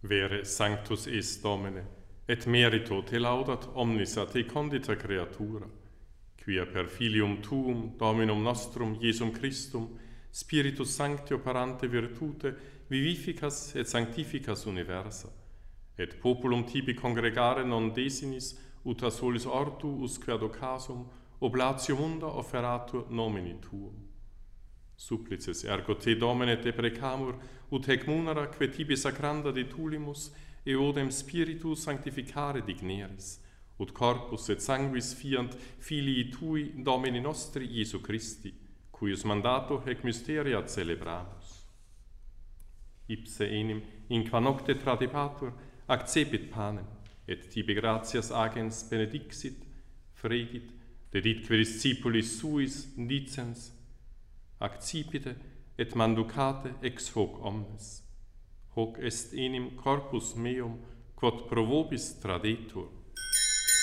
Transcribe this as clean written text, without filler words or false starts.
Vere sanctus est Domine, et merito te laudat omnis a te condita creatura, quia per filium tuum, Dominum nostrum, Iesum Christum, Spiritus Sancti operante virtute, vivificas et sanctificas universa, et populum tibi congregare non desinis, ut a solis ortu usque ad occasum, oblatio munda offeratur nomini tuum. Supplices ergo te, Domine, te precamur, ut hec munera que tibi sacranda de tulimus, eodem Spiritu sanctificare digneris, ut corpus et sanguis fiant filii tui Domini nostri Iesu Christi, cuius mandato hec mysteria celebramus. Ipse enim, in qua nocte tradipatur, accepit panem, et tibi gratias agens benedixit, fregit, deditque discipulis suis dicens, accipite et manducate ex hoc omnes. Hoc est enim corpus meum, quod pro vobis tradetur.